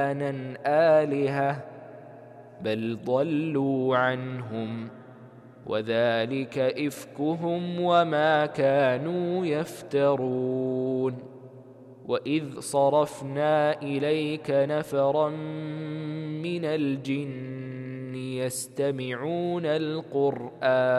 آلهة بل ضلوا عنهم وذلك إفكهم وما كانوا يفترون. وإذ صرفنا إليك نفرا من الجن يستمعون القرآن